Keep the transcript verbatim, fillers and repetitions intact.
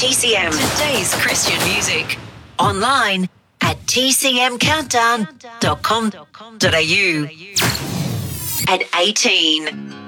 T C M. Today's Christian music. Online at t c m countdown dot com dot a u. At eighteen.